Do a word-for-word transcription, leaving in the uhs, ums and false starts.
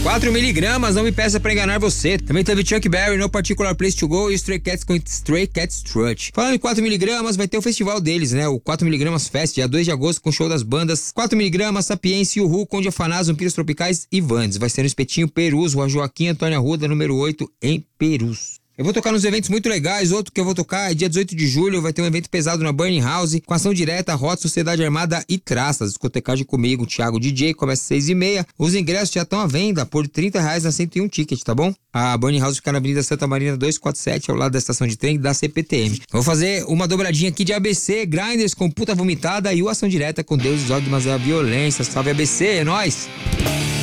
quatro miligramas, não me peça pra enganar você. Também teve Chuck Berry, No Particular Place to Go e Stray Cats com Stray Cats Strut. Falando em quatro miligramas, vai ter o festival deles, né? O quatro miligramas Fest, dia dois de agosto, com show das bandas quatro miligramas, Sapiência, Uhu, Conde Afanás, Vampiros Tropicais e Vandes. Vai ser no Espetinho Perus, Rua Joaquim Antônio Arruda, número oito, em Perus. Eu vou tocar nos eventos muito legais. Outro que eu vou tocar é dia dezoito de julho, vai ter um evento pesado na Burning House, com ação direta, Rota, Sociedade Armada e Traças. Discotecagem comigo, Thiago D J, começa às seis e meia. Os ingressos já estão à venda por trinta reais na cento e um Ticket, tá bom? A Burning House fica na Avenida Santa Marina duzentos e quarenta e sete, ao lado da estação de trem da C P T M. Vou fazer uma dobradinha aqui de A B C, Grinders com Puta Vomitada e o Ação Direta com Deus, Dogmas da Violência. Salve A B C, é nóis!